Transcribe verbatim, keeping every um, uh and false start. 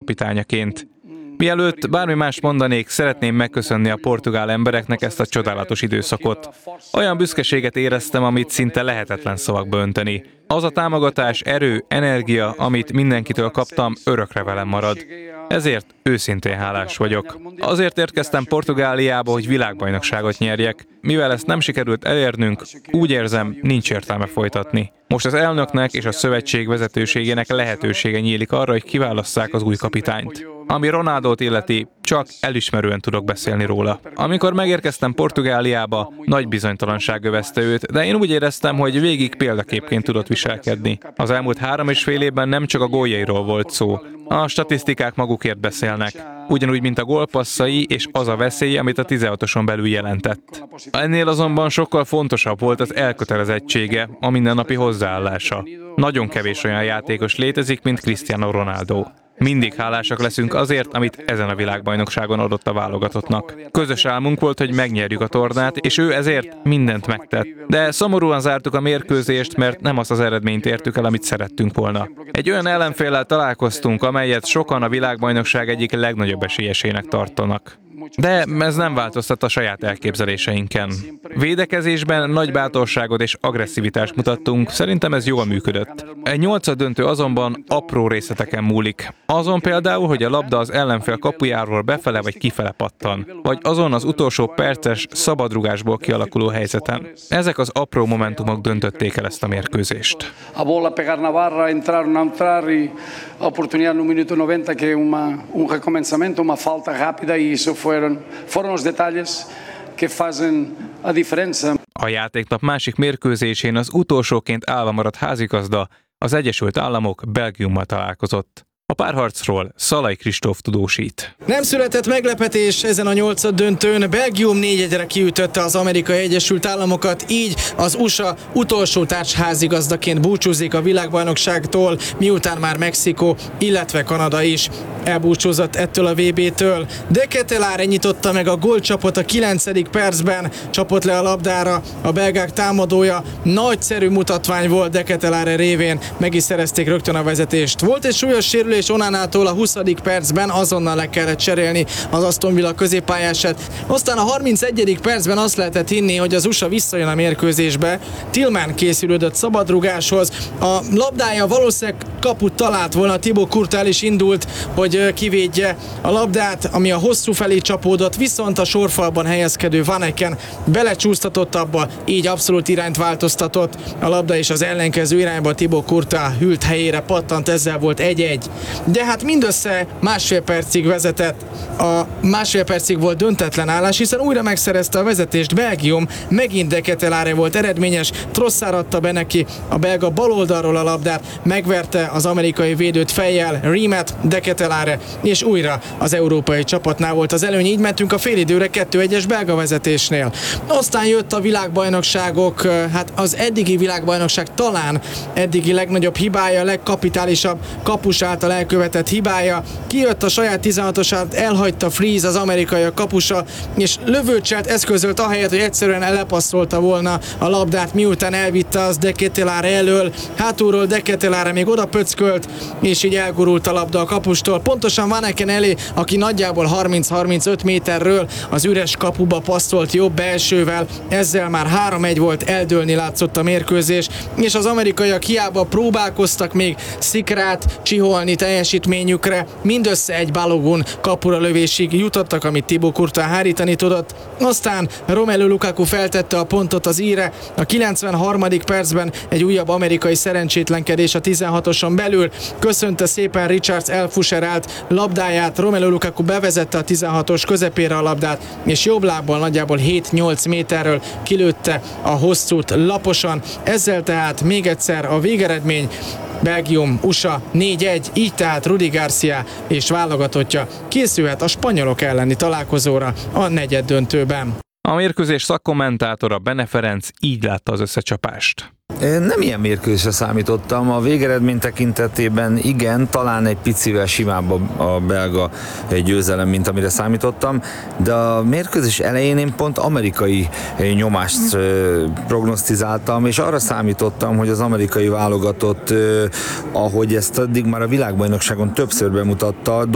kapitányaként. Mielőtt bármi mást mondanék, szeretném megköszönni a portugál embereknek ezt a csodálatos időszakot. Olyan büszkeséget éreztem, amit szinte lehetetlen szavakba önteni. Az a támogatás, erő, energia, amit mindenkitől kaptam, örökre velem marad. Ezért őszintén hálás vagyok. Azért érkeztem Portugáliába, hogy világbajnokságot nyerjek. Mivel ezt nem sikerült elérnünk, úgy érzem, nincs értelme folytatni. Most az elnöknek és a szövetség vezetőségének lehetősége nyílik arra, hogy kiválasszák az új kapitányt. Ami Ronaldót illeti, csak elismerően tudok beszélni róla. Amikor megérkeztem Portugáliába, nagy bizonytalanság övezte őt, de én úgy éreztem, hogy végig példaképként tudott viselkedni. Az elmúlt három és fél évben nem csak a góljairól volt szó. A statisztikák magukért beszélnek. Ugyanúgy, mint a gólpasszai és az a veszély, amit a tizenhatoson belül jelentett. Ennél azonban sokkal fontosabb volt az elkötelezettsége, a mindennapi hozzáállása. Nagyon kevés olyan játékos létezik, mint Cristiano Ronaldo. Mindig hálásak leszünk azért, amit ezen a világbajnokságon adott a válogatottnak. Közös álmunk volt, hogy megnyerjük a tornát, és ő ezért mindent megtett. De szomorúan zártuk a mérkőzést, mert nem azt az eredményt értük el, amit szerettünk volna. Egy olyan ellenféllel találkoztunk, amelyet sokan a világbajnokság egyik legnagyobb esélyesének tartanak. De ez nem változtat a saját elképzeléseinken. Védekezésben nagy bátorságot és agresszivitást mutattunk, szerintem ez jól működött. Egy nyolcaddöntő azonban apró részleteken múlik. Azon például, hogy a labda az ellenfél kapujáról befele vagy kifele pattan, vagy azon az utolsó perces szabadrugásból kialakuló helyzeten. Ezek az apró momentumok döntötték el ezt a mérkőzést. A bola pegar na barra, entrar, não entrar, e a oportunidade no minuto noventa que uma um recomeçamento, uma falta rápida, e isso foram foram os detalhes que fazem a diferença. A játéknap másik mérkőzésén az utolsóként állva maradt házigazda, az Egyesült Államok Belgiummal találkozott. A párharcról Szalai Kristóf tudósít. Nem született meglepetés ezen a nyolcaddöntőn. Belgium négy egyre kiütötte az Amerikai Egyesült Államokat, így az u es á utolsó társházigazdaként búcsúzik a világbajnokságtól, miután már Mexikó, illetve Kanada is elbúcsúzott ettől a vé bé-től. De Ketelaere nyitotta meg a gólcsapot a kilencedik percben, csapott le a labdára a belgák támadója. Nagyszerű mutatvány volt De Ketelaere révén, meg is szerezték rögtön a vezetést. Volt egy súlyos sérülés és Onanától a huszadik percben, azonnal le kellett cserélni az Aston Villa középpályását. Aztán a harmincegyedik percben azt lehetett hinni, hogy az u es á visszajön a mérkőzésbe. Tillman készülődött szabadrugáshoz. A labdája valószínűleg kaput talált volna, Thibaut Courtois is indult, hogy kivédje a labdát, ami a hosszú felé csapódott, viszont a sorfalban helyezkedő Van Aken belecsúsztatott abba, így abszolút irányt változtatott a labda, és az ellenkező irányba Thibaut Courtois hűlt helyére pattant, ezzel volt egy-egy. De hát mindössze másfél percig vezetett, a másfél percig volt döntetlen állás, hiszen újra megszerezte a vezetést Belgium, megint De Ketelaere volt eredményes, Trossard adta be neki a belga baloldalról a labdát, megverte az amerikai védőt fejjel, Riemet, De Ketelaere, és újra az európai csapatnál volt az előny, így mentünk a félidőre kettő egyes belga vezetésnél. Aztán jött a világbajnokságok, hát az eddigi világbajnokság talán eddigi legnagyobb hibája, legkapitálisabb kapus által elkövetett hibája. Kijött a saját tizenhatosát, elhagyta Freeze, az amerikai a kapusa, és lövőcselt eszközölt ahelyett, hogy egyszerűen lepasszolta volna a labdát, miután elvitte az De Ketelaere elől. Hátulról De Ketelaere még oda pöckölt, és így elgurult a labda a kapustól. Pontosan Van Aken elé, aki nagyjából harminc-harmincöt méterről az üres kapuba passzolt jobb belsővel. Ezzel már három egy volt, eldőlni látszott a mérkőzés, és az amerikaiak hiába próbálkoztak még szikrát csiholni teljesítményükre, mindössze egy Balogun kapura lövésig jutottak, amit Thibaut Courtois hárítani tudott. Aztán Romelu Lukaku feltette a pontot az íre. A kilencvenharmadik percben egy újabb amerikai szerencsétlenkedés a tizenhatoson belül. Köszönte szépen Richards elfuserált labdáját, Romelu Lukaku bevezette a tizenhatos közepére a labdát, és jobb lábbal nagyjából hét-nyolc méterről kilőtte a hosszút laposan. Ezzel tehát még egyszer a végeredmény: Belgium, u es á négy egy, így tehát Rudi Garcia és válogatottja készülhet a spanyolok elleni találkozóra a negyeddöntőben. A mérkőzés szakkommentátora Bene Ferenc így látta az összecsapást. Nem ilyen mérkőzésre számítottam, a végeredmény tekintetében igen, talán egy picivel simább a, a belga győzelem, mint amire számítottam, de a mérkőzés elején én pont amerikai nyomást prognosztizáltam, és arra számítottam, hogy az amerikai válogatott, ahogy ezt addig már a világbajnokságon többször bemutatta,